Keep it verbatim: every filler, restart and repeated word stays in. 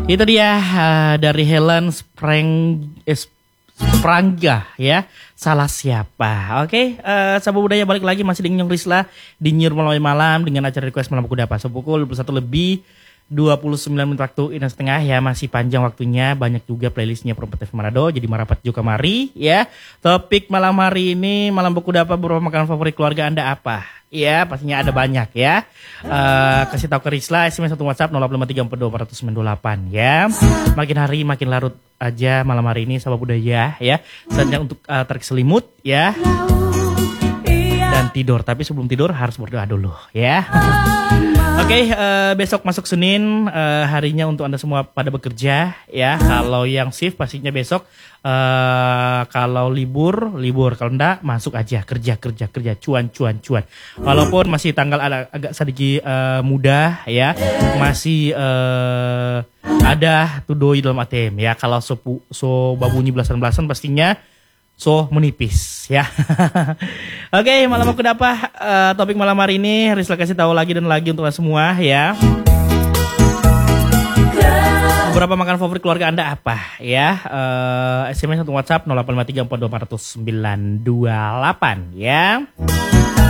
Itu dia uh, dari Helen Sprang eh, Sprangga ya. Salah siapa? Oke, okay, uh, Sahabat Budaya balik lagi masih dengan Nyong Risla di Nyur Malam Malam dengan acara request malam Kudapa. Sepukul dua puluh satu lebih dua puluh sembilan menit waktu Indonesia Tengah ya, masih panjang waktunya, banyak juga playlistnya Perempat T V Manado, jadi merapat juga mari ya. Topik malam hari ini malam Kudapa, beberapa makanan favorit keluarga Anda apa? Ya pastinya ada banyak ya. Uh, kasih tahu ke Risla S M S satu WhatsApp nol delapan lima tiga empat dua empat sembilan delapan ya. Makin hari makin larut aja malam hari ini Sahabat Budaya ya. Saatnya untuk uh, tarik selimut ya. Dan tidur, tapi sebelum tidur harus berdoa dulu ya. Oke, okay, uh, besok masuk Senin, uh, harinya untuk Anda semua pada bekerja ya. Kalau yang shift pastinya besok, uh, kalau libur, libur. Kalau enggak, masuk aja, kerja, kerja, kerja, cuan, cuan, cuan. Walaupun masih tanggal agak, agak sedikit uh, muda ya, masih uh, ada tudoi dalam A T M ya. Kalau so, so babunyi belasan-belasan pastinya so menipis ya. Oke, okay, malam aku dapat uh, topik malam hari ini Risla kasih tahu lagi dan lagi untuk semua ya. Beberapa makanan favorit keluarga Anda apa ya? Uh, S M S atau WhatsApp nol delapan lima tiga empat dua empat sembilan dua delapan ya.